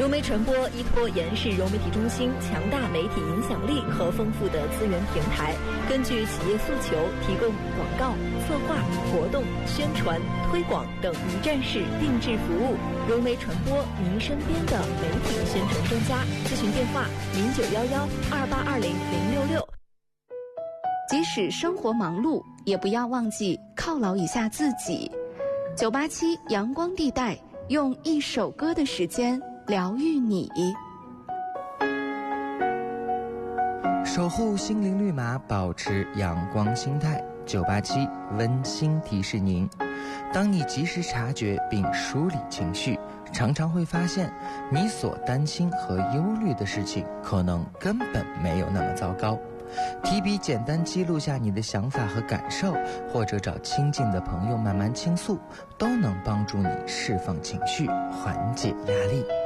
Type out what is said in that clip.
融媒传播依托延世融媒体中心强大媒体影响力和丰富的资源平台，根据企业诉求提供广告、策划、活动、宣传、推广等一站式定制服务。融媒传播，您身边的媒体宣传专家。咨询电话：091128200666。 即使生活忙碌，也不要忘记犒劳一下自己。987阳光地带，用一首歌的时间疗愈你。 守护心灵绿码，保持阳光心态。987温馨提示您：当你及时察觉并梳理情绪，常常会发现你所担心和忧虑的事情可能根本没有那么糟糕。提笔简单记录下你的想法和感受，或者找亲近的朋友慢慢倾诉，都能帮助你释放情绪，缓解压力。